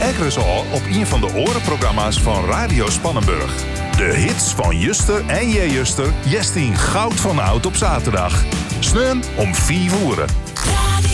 Ekkeres al op een van de orenprogramma's van Radio Spannenburg. De hits van Juster en Juster, Jestien goud van oud op zaterdag. Sneun om 4 uur.